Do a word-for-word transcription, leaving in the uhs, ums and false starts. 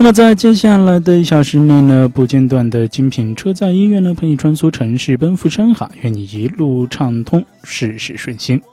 那么在接下来的一小时内呢，不间断的精品车载音乐呢，陪你穿梭城市，奔赴山海，愿你一路畅通，事事顺心。